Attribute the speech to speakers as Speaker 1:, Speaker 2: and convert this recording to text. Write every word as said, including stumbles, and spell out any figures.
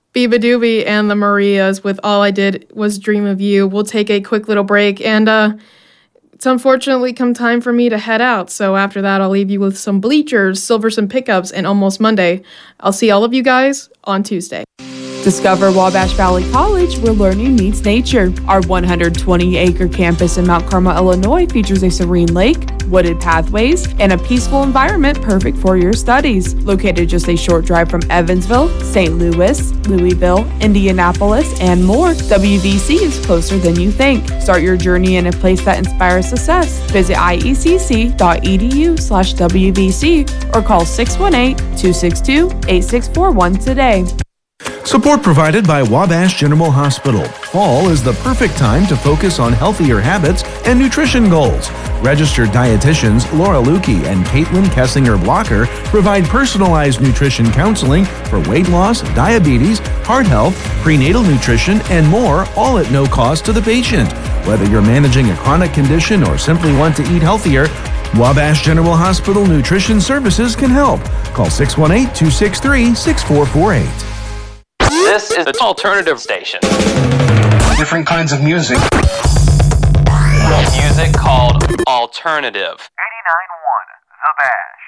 Speaker 1: Biba Doobie and the Marias with All I Did Was Dream of You. We'll take a quick little break, and uh, it's unfortunately come time for me to head out. So after that, I'll leave you with some Bleachers, Silvers and Pickups, and Almost Monday. I'll see all of you guys on Tuesday.
Speaker 2: Discover Wabash Valley College, where learning meets nature. Our one hundred twenty acre campus in Mount Carmel, Illinois features a serene lake, wooded pathways, and a peaceful environment perfect for your studies. Located just a short drive from Evansville, Saint Louis, Louisville, Indianapolis, and more, W V C is closer than you think. Start your journey in a place that inspires success. Visit iecc.edu slash WVC or call six one eight, two six two, eight six four one today.
Speaker 3: Support provided by Wabash General Hospital. Fall is the perfect time to focus on healthier habits and nutrition goals. Registered dietitians Laura Lukey and Caitlin Kessinger-Blocker provide personalized nutrition counseling for weight loss, diabetes, heart health, prenatal nutrition, and more, all at no cost to the patient. Whether you're managing a chronic condition or simply want to eat healthier, Wabash General Hospital Nutrition Services can help. Call six one eight, two six three, six four four eight.
Speaker 4: This is the alternative station.
Speaker 5: Different kinds of music.
Speaker 4: Music called alternative.
Speaker 6: eighty-nine point one, The Bash.